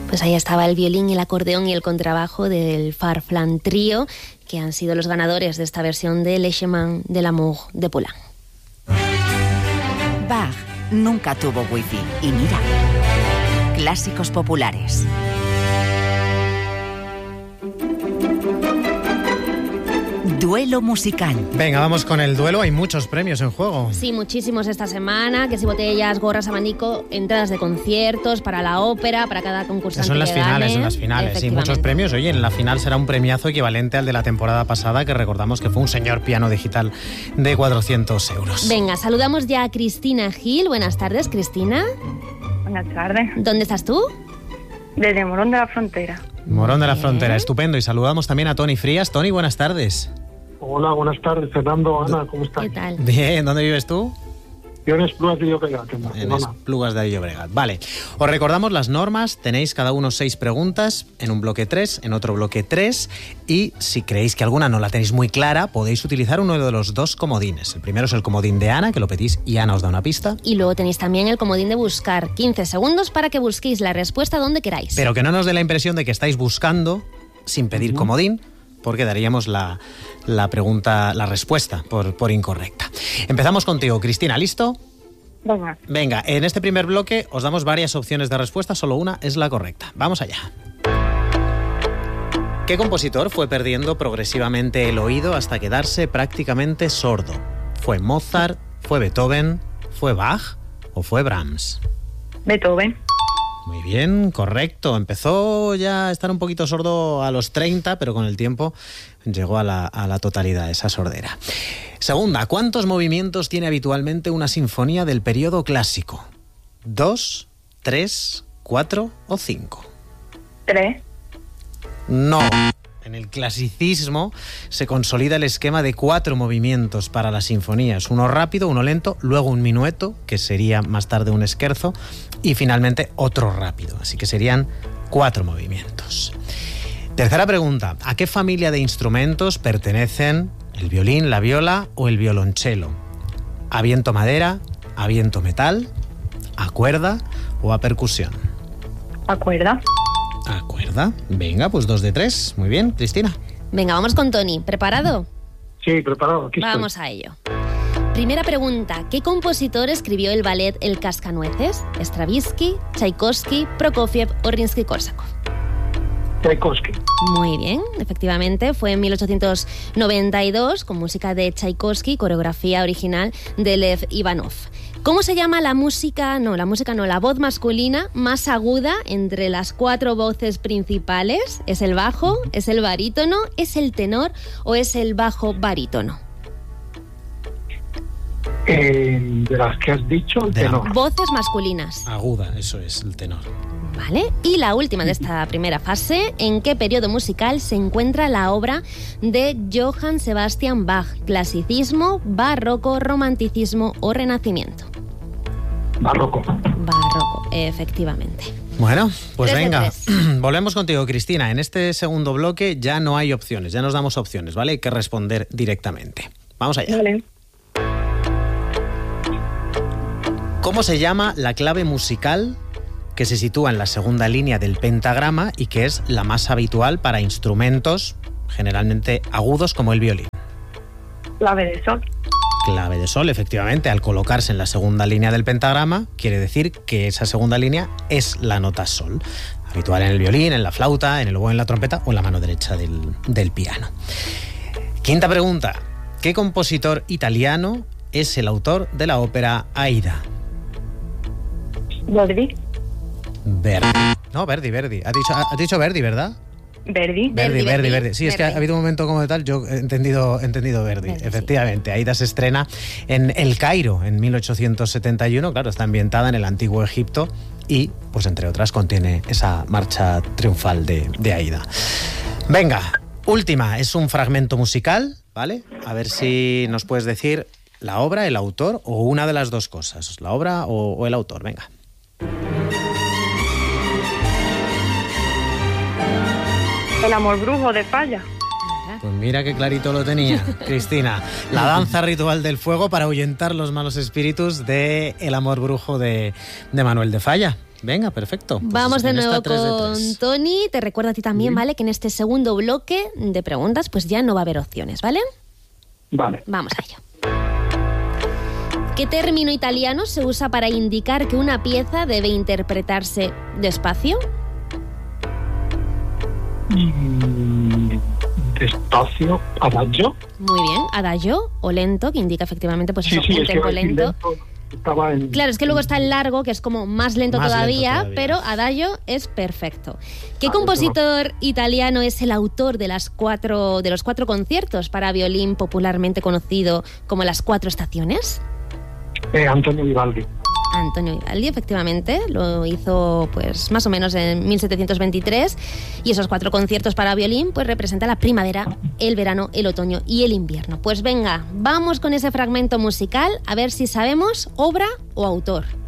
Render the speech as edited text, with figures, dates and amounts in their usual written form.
Pues ahí estaba el violín, el acordeón y el contrabajo del Farfán Trío, que han sido los ganadores de esta versión de Le Chemin de l'Amour de Poulenc. Bach nunca tuvo wifi y mira, clásicos populares. Duelo musical. Venga, vamos con el duelo. Hay muchos premios en juego. Sí, muchísimos esta semana. Que si botellas, gorras, abanico, entradas de conciertos para la ópera, para cada concursante. Son las finales, son las finales. Sí, muchos premios. Oye, en la final será un premiazo equivalente al de la temporada pasada, que recordamos que fue un señor piano digital de 400 euros. Venga, saludamos ya a Cristina Gil. Buenas tardes, Cristina. Buenas tardes. ¿Dónde estás tú? Desde Morón de la Frontera. Morón de la Frontera, estupendo. Y saludamos también a Toni Frías. Toni, buenas tardes. Hola, buenas tardes, Fernando, Ana, ¿cómo estás? ¿Qué tal? Bien, ¿dónde vives tú? Yo en Esplugas de Llobregat, en Esplugas de Llobregat. Vale, os recordamos las normas. Tenéis cada uno 6 preguntas, en un bloque 3, en otro bloque 3, y si creéis que alguna no la tenéis muy clara, podéis utilizar uno de los 2 comodines. El primero es el comodín de Ana, que lo pedís y Ana os da una pista. Y luego tenéis también el comodín de buscar 15 segundos para que busquéis la respuesta donde queráis. Pero que no nos dé la impresión de que estáis buscando sin pedir comodín, porque daríamos la respuesta por incorrecta. Empezamos contigo, Cristina, ¿listo? Venga, en este primer bloque os damos varias opciones de respuesta, solo una es la correcta. Vamos allá. ¿Qué compositor fue perdiendo progresivamente el oído hasta quedarse prácticamente sordo? ¿Fue Mozart, fue Beethoven, fue Bach o fue Brahms? Beethoven. Muy bien, correcto. Empezó ya a estar un poquito sordo a los 30, pero con el tiempo llegó a la totalidad esa sordera. Segunda, ¿cuántos movimientos tiene habitualmente una sinfonía del periodo clásico? ¿2, 3, 4 o 5? 3. No. En el clasicismo se consolida el esquema de 4 movimientos para las sinfonías. Uno rápido, uno lento, luego un minueto, que sería más tarde un scherzo, y finalmente otro rápido. Así que serían 4 movimientos. Tercera pregunta. ¿A qué familia de instrumentos pertenecen el violín, la viola o el violonchelo? ¿A viento madera, a viento metal, a cuerda o a percusión? A cuerda. ¿A cuerda? Venga, pues 2 de 3. Muy bien, Cristina. Venga, vamos con Toni. ¿Preparado? Sí, preparado. Aquí Vamos estoy. a ello. Primera pregunta. ¿Qué compositor escribió el ballet El Cascanueces? ¿Stravinsky, Tchaikovsky, Prokofiev o Rimsky-Kórsakov? Tchaikovsky. Muy bien, efectivamente, fue en 1892 con música de Tchaikovsky y coreografía original de Lev Ivanov. ¿Cómo se llama la voz masculina más aguda entre las 4 voces principales? ¿Es el bajo, es el barítono, es el tenor o es el bajo barítono? De las que has dicho, el tenor. Voces masculinas. Aguda, eso es, el tenor. Vale, y la última de esta primera fase, ¿en qué periodo musical se encuentra la obra de Johann Sebastian Bach? ¿Clasicismo, barroco, romanticismo o renacimiento? Barroco. Barroco, efectivamente. Bueno, pues 3 de venga, 3. Volvemos contigo, Cristina. En este segundo bloque ya no hay opciones, ya nos damos opciones, ¿vale? Hay que responder directamente. Vamos allá. Vale. ¿Cómo se llama la clave musical que se sitúa en la segunda línea del pentagrama y que es la más habitual para instrumentos generalmente agudos como el violín? Clave de sol. Clave de sol, efectivamente, al colocarse en la segunda línea del pentagrama, quiere decir que esa segunda línea es la nota sol, habitual en el violín, en la flauta, en el oboe, en la trompeta o en la mano derecha del piano. Quinta pregunta. ¿Qué compositor italiano es el autor de la ópera Aida? Verdi. Verdi. No, Verdi. Has dicho Verdi, ¿verdad? Verdi. Verdi. Sí, es que ha Verdi. habido un momento como tal, yo he entendido Verdi. Verdi, Efectivamente, Aida se estrena en El Cairo en 1871, claro, está ambientada en el antiguo Egipto y, pues entre otras, contiene esa marcha triunfal de Aida. Venga, última, es un fragmento musical, ¿vale? A ver si nos puedes decir la obra, el autor o una de las dos cosas, la obra o el autor, venga. El amor brujo de Falla. Pues mira qué clarito lo tenía, Cristina. La danza ritual del fuego para ahuyentar los malos espíritus de El amor brujo de Manuel de Falla. Venga, perfecto. Pues Vamos de en esta nuevo 3 de con 3. Tony. Te recuerdo a ti también, ¿vale? Que en este segundo bloque de preguntas pues ya no va a haber opciones, ¿vale? Vale. Vamos a ello. ¿Qué término italiano se usa para indicar que una pieza debe interpretarse despacio? Despacio, adagio. Muy bien, adagio o lento, que indica efectivamente pues Sí, eso, sí, un es que tempo iba a decir lento. Estaba en... Claro, es que luego está el largo, que es como más lento, Más lento todavía, todavía. pero adagio es perfecto. ¿Qué Ah, compositor italiano es el autor de los 4 conciertos para violín popularmente conocido como las 4 estaciones? Antonio Vivaldi. Antonio Vivaldi, efectivamente, lo hizo pues más o menos en 1723, y esos 4 conciertos para violín pues representan la primavera, el verano, el otoño y el invierno. Pues venga, vamos con ese fragmento musical a ver si sabemos obra o autor.